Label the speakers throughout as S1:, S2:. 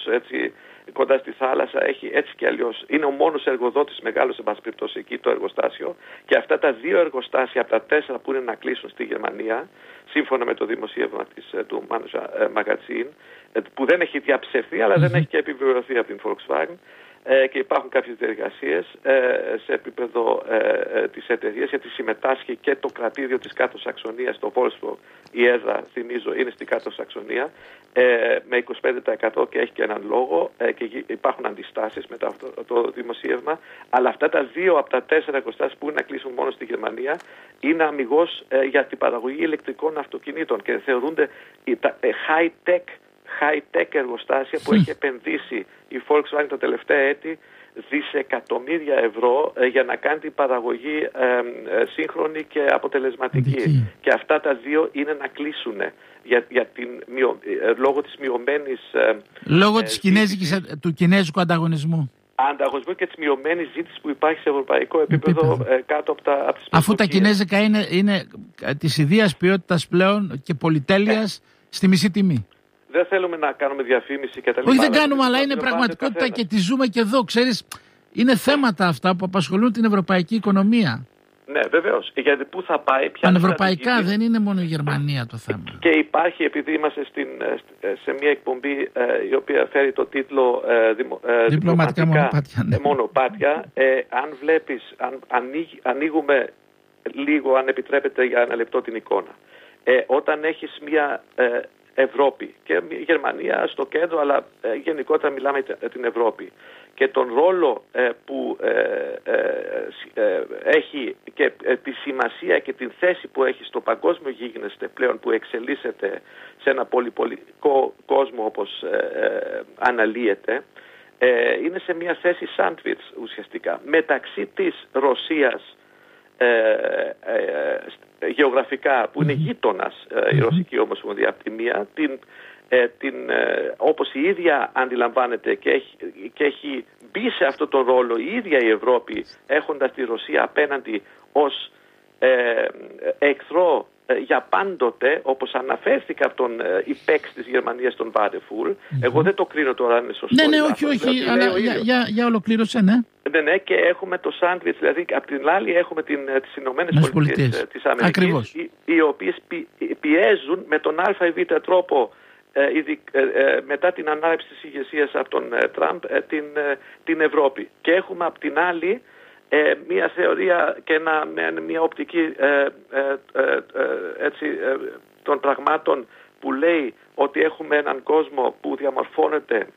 S1: έτσι κοντά στη θάλασσα, έχει έτσι κι αλλιώς, είναι ο μόνος εργοδότης μεγάλος, εν πάση περιπτώσει, εκεί το εργοστάσιο, και αυτά τα 2 εργοστάσια από τα 4 που είναι να κλείσουν στη Γερμανία, σύμφωνα με το δημοσίευμα του Manager Magazin, που δεν έχει διαψευθεί αλλά δεν έχει και επιβεβαιωθεί από την Volkswagen, και υπάρχουν κάποιες διεργασίες σε επίπεδο της εταιρείας, γιατί συμμετάσχει και το κρατήδιο της Κάτω Σαξονίας, το Wolfsburg. Η έδρα, θυμίζω, είναι στην Κάτω Σαξονία με 25% και έχει και έναν λόγο, και υπάρχουν αντιστάσεις μετά αυτό το δημοσίευμα, αλλά αυτά τα 2 από τα 4 εργοστάσια που είναι να κλείσουν μόνο στη Γερμανία είναι αμιγώς για την παραγωγή ηλεκτρικών αυτοκινήτων και θεωρούνται high-tech εργοστάσια που έχει επενδύσει η Volkswagen τα τελευταία έτη δισεκατομμύρια ευρώ για να κάνει την παραγωγή σύγχρονη και αποτελεσματική. Και αυτά τα 2 είναι να κλείσουν λόγω της μειωμένης...
S2: λόγω του κινέζικου ανταγωνισμού.
S1: Ανταγωνισμού και της μειωμένης ζήτησης που υπάρχει σε ευρωπαϊκό επίπεδο κάτω από τις...
S2: Αφού τα κινέζικα είναι της ιδίας ποιότητας πλέον και πολυτέλειας στη μισή τιμή.
S1: Δεν θέλουμε να κάνουμε διαφήμιση και τα λοιπά.
S2: Όχι, δεν κάνουμε, αλλά είναι πραγματικότητα και τη ζούμε και εδώ. Ξέρεις, είναι θέματα αυτά που απασχολούν την ευρωπαϊκή οικονομία.
S1: Ναι, βεβαίως. Γιατί πού θα πάει,
S2: πανευρωπαϊκά, δεν είναι μόνο η Γερμανία το θέμα.
S1: Και υπάρχει, επειδή είμαστε σε μια εκπομπή η οποία φέρει το τίτλο
S2: διπλωματικά
S1: μονοπάτια, αν βλέπεις, ανοίγουμε λίγο, αν επιτρέπετε, για ένα λεπτό την εικόνα. Όταν έχεις μια Ευρώπη και Γερμανία στο κέντρο, αλλά γενικότερα μιλάμε για την Ευρώπη και τον ρόλο που έχει και τη σημασία και την θέση που έχει στο παγκόσμιο γίγνεσθε πλέον, που εξελίσσεται σε ένα πολυπολικό κόσμο όπως αναλύεται, είναι σε μια θέση σάντβιτς ουσιαστικά μεταξύ της Ρωσίας γεωγραφικά, που είναι γείτονας η Ρωσική Ομοσπονδία από τη μία, όπως η ίδια αντιλαμβάνεται και έχει μπει σε αυτόν τον ρόλο η ίδια η Ευρώπη, έχοντας τη Ρωσία απέναντι ως εχθρό για πάντοτε, όπως αναφέρθηκα από τον υπέξ της Γερμανίας, τον Βάντεφουλ. Εγώ δεν το κρίνω τώρα αν είναι σωστό.
S2: Ναι, όχι, αλλά για ολοκλήρωσε, ναι.
S1: Ναι, και έχουμε το σάντβιτς, δηλαδή απ' την άλλη έχουμε τις Ηνωμένες Πολιτείες της Αμερικής, οι οποίες πιέζουν με τον α ή β τρόπο, μετά την ανάληψη της ηγεσίας από τον Τραμπ, την Ευρώπη. Και έχουμε απ' την άλλη μια θεωρία και μια οπτική των πραγμάτων που λέει ότι έχουμε έναν κόσμο που διαμορφώνεται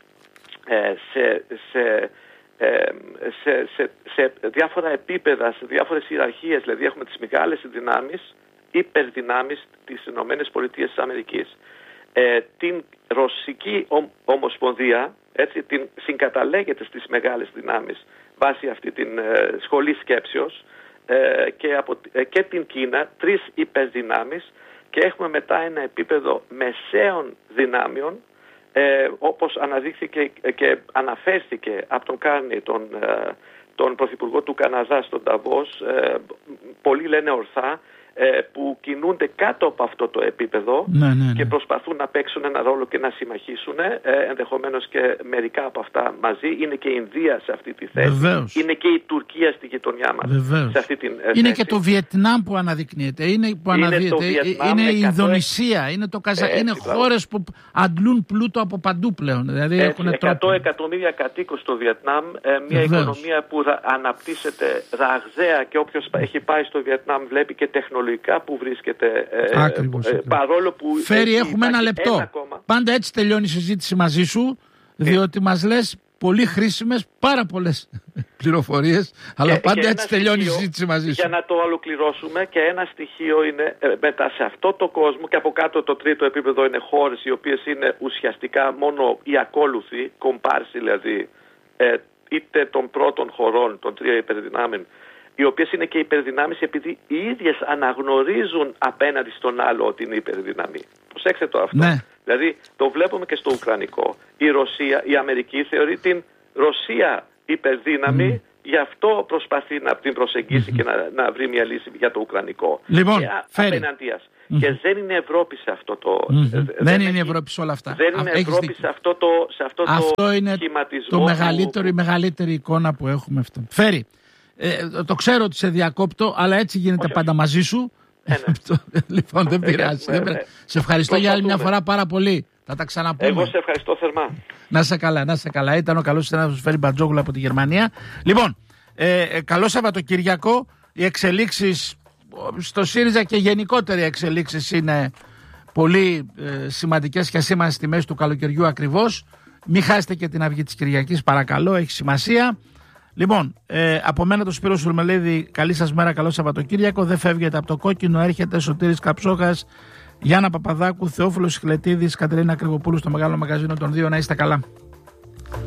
S1: σε διάφορα επίπεδα, σε διάφορες ιεραρχίες. Δηλαδή έχουμε τις μεγάλες δυνάμεις, υπερδυνάμεις της Ηνωμένες Πολιτείες της Αμερικής, την Ρωσική Ομοσπονδία, έτσι, την συγκαταλέγεται στις μεγάλες δυνάμεις βάσει αυτή την σχολή σκέψεως, και την Κίνα, 3 υπερδυνάμεις, και έχουμε μετά ένα επίπεδο μεσαίων δυνάμεων, όπως αναδείχθηκε και αναφέρθηκε από τον Κάρνι, τον Πρωθυπουργό του Καναδά στον Νταβός, πολλοί λένε ορθά, που κινούνται κάτω από αυτό το επίπεδο και προσπαθούν να παίξουν ένα ρόλο και να συμμαχίσουν, ενδεχομένως και μερικά από αυτά μαζί. Είναι και η Ινδία σε αυτή τη θέση.
S2: Βεβαίως.
S1: Είναι και η Τουρκία στη γειτονιά μας. Σε αυτή την θέση.
S2: Είναι και το Βιετνάμ που αναδεικνύεται. Είναι η Ινδονησία, είναι το Καζακστάν. Είναι χώρες που αντλούν πλούτο από παντού πλέον. Δηλαδή έχουν
S1: 100 εκατομμύρια κατοίκους στο Βιετνάμ, μια οικονομία που αναπτύσσεται ραγδαία, και όποιος έχει πάει στο Βιετνάμ βλέπει και τεχνολογικά που βρίσκεται. Παρόλο που
S2: Φέρει, έχουμε ένα λεπτό. Πάντα έτσι τελειώνει η συζήτηση μαζί σου, διότι μας λες πολύ χρήσιμες, πάρα πολλές πληροφορίες, αλλά πάντα έτσι τελειώνει η συζήτηση μαζί σου.
S1: Για να το ολοκληρώσουμε, και ένα στοιχείο είναι μετά σε αυτό το κόσμο, και από κάτω το τρίτο επίπεδο είναι χώρες οι οποίες είναι ουσιαστικά μόνο οι ακόλουθοι, κομπάρσοι δηλαδή, είτε των πρώτων χωρών, των 3 υπερδυνάμεων, οι οποίες είναι και υπερδυνάμεις επειδή οι ίδιες αναγνωρίζουν απέναντι στον άλλο ότι είναι υπερδυναμή. Προσέξτε το αυτό.
S2: Ναι.
S1: Δηλαδή το βλέπουμε και στο Ουκρανικό. Η Αμερική θεωρεί την Ρωσία υπερδύναμη Γι' αυτό προσπαθεί να την προσεγγίσει και να βρει μια λύση για το ουκρανικό.
S2: Λοιπόν,
S1: απέναντίας. Και δεν είναι Ευρώπη σε αυτό το...
S2: Δεν είναι Ευρώπη σε όλα αυτά.
S1: Δεν είναι Ευρώπη σε αυτό το
S2: αυτό είναι
S1: σχηματισμό.
S2: Η μεγαλύτερη εικόνα που έχουμε αυτό. Φέρει. Το ξέρω ότι σε διακόπτω, αλλά έτσι γίνεται πάντα μαζί σου. Λοιπόν, δεν πειράζει. Σε ευχαριστώ για άλλη μια φορά πάρα πολύ. Θα τα ξαναπούμε.
S1: Εγώ σε ευχαριστώ θερμά.
S2: Να σε καλά, να σε καλά. Ήταν ο καλός συνάδελφος Φέρη Μπατζόγλου από τη Γερμανία. Λοιπόν, καλό Σαββατοκύριακο. Οι εξελίξεις στο ΣΥΡΙΖΑ και γενικότερα οι εξελίξεις είναι πολύ σημαντικές και ας είμαστε στη μέση του καλοκαιριού ακριβώς. Μην χάσετε και την αυγή της Κυριακής, παρακαλώ, έχει σημασία. Λοιπόν, από μένα το Σπύρο Σουρμελίδη, καλή σας μέρα, καλό Σαββατοκύριακο. Δεν φεύγετε από το κόκκινο, έρχεται Σωτήρης Καψόχας, Γιάννα Παπαδάκου, Θεόφιλος Χιλετίδης, Κατερίνα Κρυγοπούλου στο Μεγάλο Μαγαζίνο των 2. Να είστε καλά.